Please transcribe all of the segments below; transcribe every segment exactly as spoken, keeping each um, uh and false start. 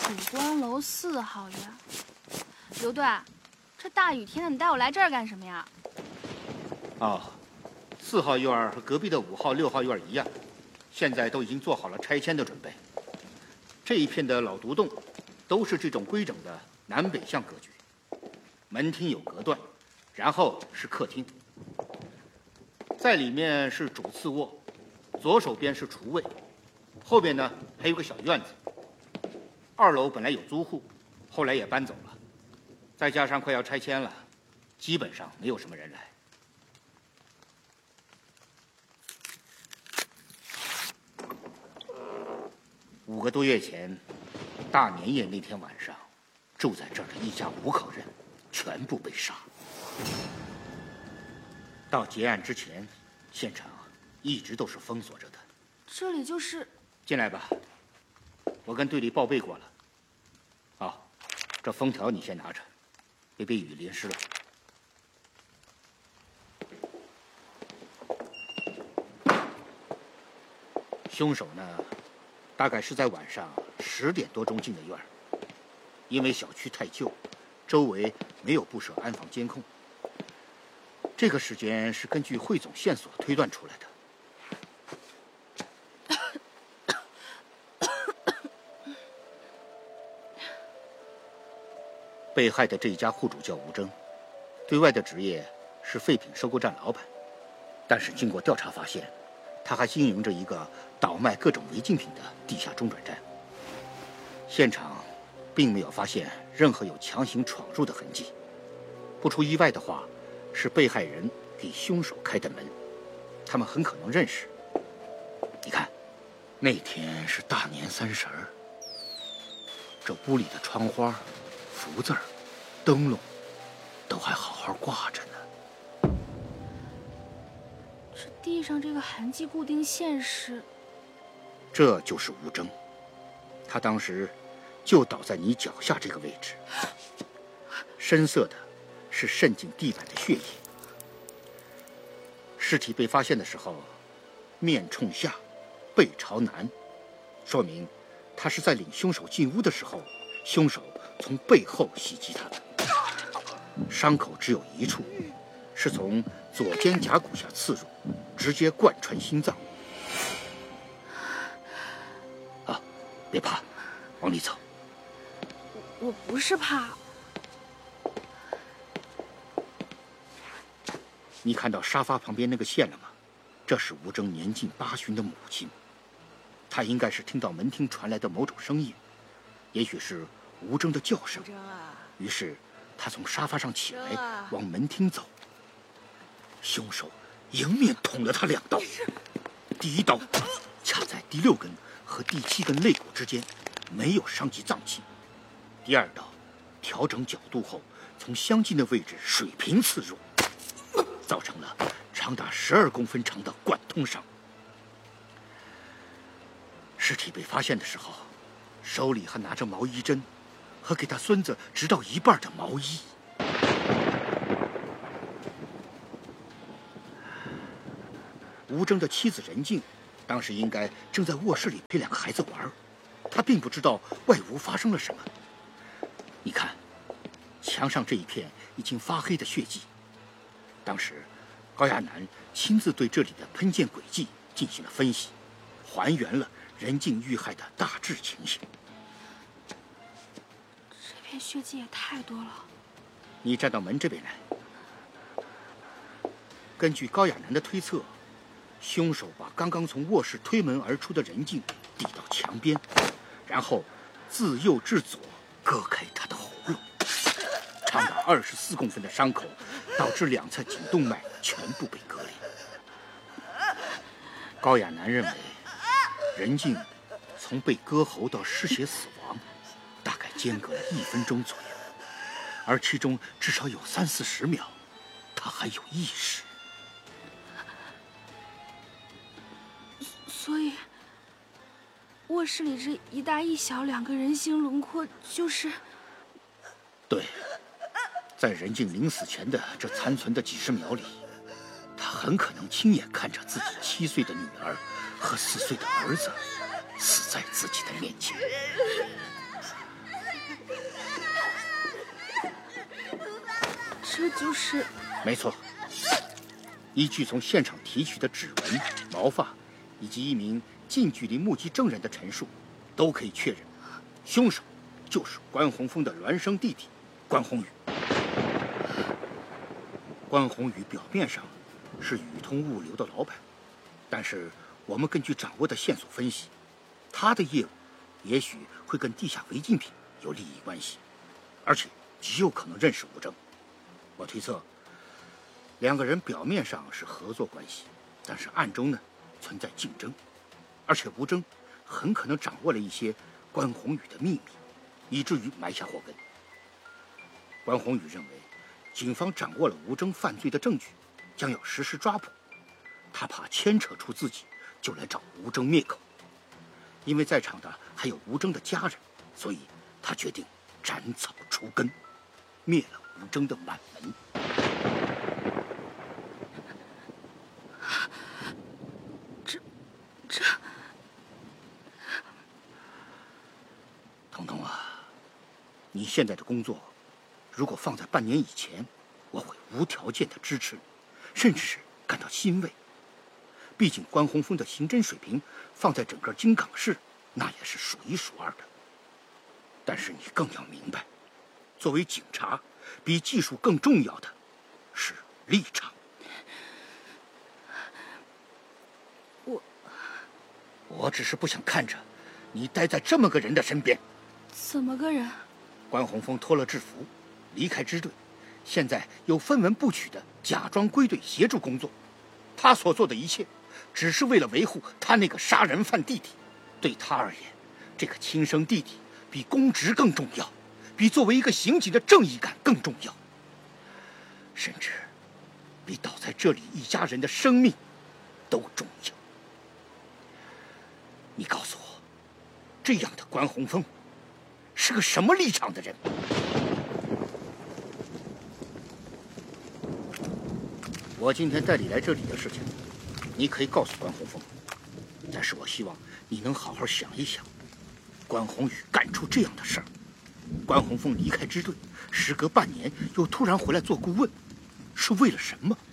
曙光楼四号院。刘队，这大雨天的，你带我来这儿干什么呀？ 哦，四号院和隔壁的五号、六号院一样，现在都已经做好了拆迁的准备。这一片的老独栋，都是这种规整的南北向格局，门厅有隔断，然后是客厅，在里面是主次卧，左手边是厨卫，后边呢还有个小院子。二楼本来有租户，后来也搬走了，再加上快要拆迁了，基本上没有什么人来。五个多月前，大年夜那天晚上，住在这儿的一家五口人全部被杀。到结案之前，现场一直都是封锁着的。 这里就是…… 进来吧，我跟队里报备过了。哦，这封条你先拿着，别被雨淋湿了。凶手呢？大概是在晚上十点多钟进的院儿，因为小区太旧，周围没有布设安防监控。这个时间是根据汇总线索推断出来的。被害的这一家户主叫吴征，对外的职业是废品收购站老板，但是经过调查发现，他还经营着一个倒卖各种违禁品的地下中转站。现场并没有发现任何有强行闯入的痕迹，不出意外的话，是被害人给凶手开的门，他们很可能认识。你看，那天是大年三十儿，这屋里的窗花、福字儿、灯笼都还好好挂着呢。 地上这个痕迹固定线是， 这就是吴征，他当时就倒在你脚下这个位置。深色的是渗进地板的血液。尸体被发现的时候，面冲下，背朝南，说明他是在领凶手进屋的时候，凶手从背后袭击他的。伤口只有一处，是从左肩胛骨下刺入，直接贯穿心脏。啊，别怕，往里走。 我不是怕。 你看到沙发旁边那个线了吗？这是吴征年近八旬的母亲，她应该是听到门厅传来的某种声音，也许是吴征的叫声，于是她从沙发上起来，往门厅走。凶手迎面捅了他两刀，第一刀卡在第六根和第七根肋骨之间，没有伤及脏器；第二刀调整角度后，从相近的位置水平刺入，造成了长达十二公分长的贯通伤。尸体被发现的时候，手里还拿着毛衣针和给他孙子织到一半的毛衣。吴征的妻子任静，当时应该正在卧室里陪两个孩子玩，她并不知道外屋发生了什么。你看，墙上这一片已经发黑的血迹，当时高亚楠亲自对这里的喷溅轨迹进行了分析，还原了任静遇害的大致情形。 这片血迹也太多了。 你站到门这边来。根据高亚楠的推测，凶手把刚刚从卧室推门而出的任静抵到墙边，然后自右至左割开他的喉咙，长达二十四公分的伤口导致两侧颈动脉全部被割裂。高亚楠认为，任静从被割喉到失血死亡，大概间隔了一分钟左右，而其中至少有三四十秒，他还有意识。 所以，卧室里这一大一小两个人形轮廓就是…… 对，在任静临死前的这残存的几十秒里，他很可能亲眼看着自己七岁的女儿和四岁的儿子死在自己的面前。 这就是…… 没错。依据从现场提取的指纹、毛发，以及一名近距离目击证人的陈述，都可以确认，凶手就是关宏峰的孪生弟弟关宏宇。关宏宇表面上是宇通物流的老板，但是我们根据掌握的线索分析，他的业务也许会跟地下违禁品有利益关系，而且极有可能认识吴征。我推测，两个人表面上是合作关系，但是暗中呢存在竞争，而且吴征很可能掌握了一些关宏宇的秘密，以至于埋下祸根。关宏宇认为，警方掌握了吴征犯罪的证据，将要实施抓捕，他怕牵扯出自己，就来找吴征灭口。因为在场的还有吴征的家人，所以他决定斩草除根，灭了吴征的满门。 这，这， 彤彤啊，你现在的工作，如果放在半年以前，我会无条件的支持你，甚至是感到欣慰。毕竟关宏峰的刑侦水平放在整个京港市，那也是数一数二的。但是你更要明白，作为警察，比技术更重要的是立场。 我， 我只是不想看着你待在这么个人的身边。 怎么个人？ 关宏峰脱了制服，离开支队，现在又分文不取的假装归队协助工作。他所做的一切，只是为了维护他那个杀人犯弟弟。对他而言，这个亲生弟弟比公职更重要，比作为一个刑警的正义感更重要，甚至比倒在这里一家人的生命都重要。你告诉我，这样的关宏峰是个什么立场的人？我今天带你来这里的事情，你可以告诉关宏峰，但是我希望你能好好想一想，关宏宇干出这样的事儿，关宏峰离开支队，时隔半年又突然回来做顾问，是为了什么？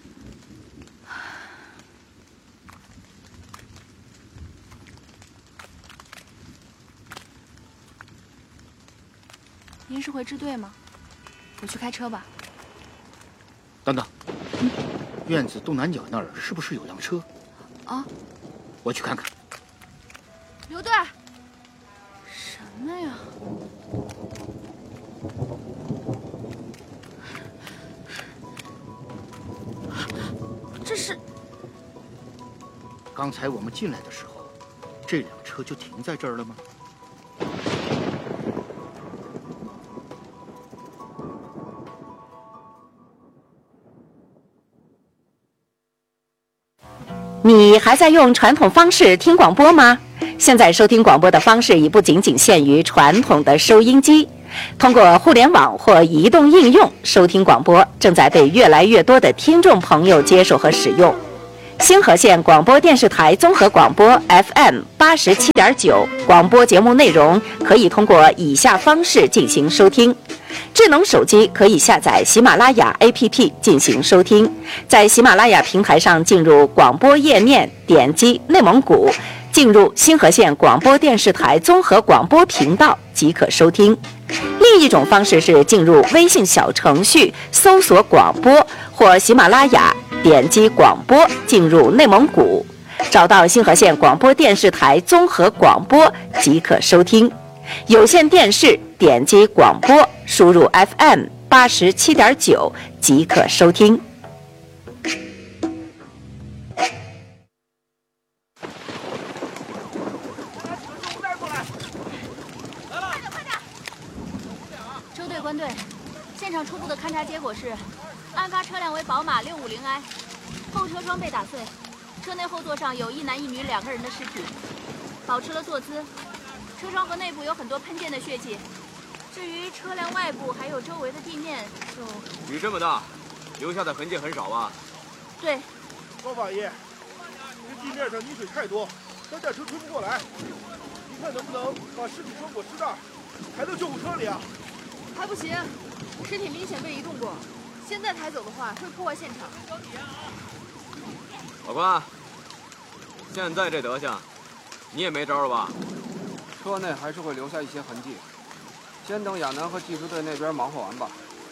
您是回支队吗？我去开车吧。 等等，嗯、院子东南角那儿是不是有辆车？ 啊， 我去看看。 刘队，什么呀？这是…… 刚才我们进来的时候，这辆车就停在这儿了吗？ 你还在用传统方式听广播吗？现在收听广播的方式已不仅仅限于传统的收音机，通过互联网或移动应用收听广播正在被越来越多的听众朋友接受和使用。星河县广播电视台综合广播 F M 八十七点九 广播节目内容可以通过以下方式进行收听。智能手机可以下载喜马拉雅 A P P 进行收听，在喜马拉雅平台上进入广播页面，点击内蒙古，进入星河县广播电视台综合广播频道即可收听。另一种方式是进入微信小程序搜索广播或喜马拉雅，点击广播进入内蒙古，找到星河县广播电视台综合广播即可收听。有线电视点击广播，输入 F M 八十七点九即可收听。 周队关队，现场初步的勘查结果是，案发车辆为宝马六五零 I， 后车窗被打碎，车内后座上有一男一女两个人的尸体，保持了坐姿。车窗和内部有很多喷溅的血迹，至于车辆外部还有周围的地面，就雨这么大，留下的痕迹很少吧？ 对。 高法医，这地面上泥水太多，咱这车推不过来。你看能不能把尸体装裹尸袋，抬到救护车里啊？ 还不行，尸体明显被移动过，现在抬走的话会破坏现场。 法官，现在这德行，你也没招了吧？ 车内还是会留下一些痕迹，先等亚楠和技术队那边忙活完吧。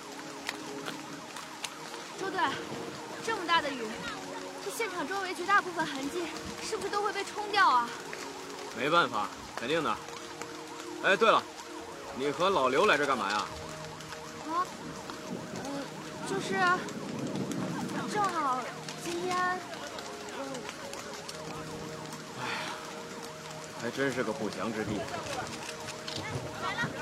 周队，这么大的雨，这现场周围绝大部分痕迹是不是都会被冲掉啊？ 没办法，肯定的。哎，对了，你和老刘来这干嘛呀？ 啊，呃，就是正好今天，呃， 哎呀，还真是个不祥之地。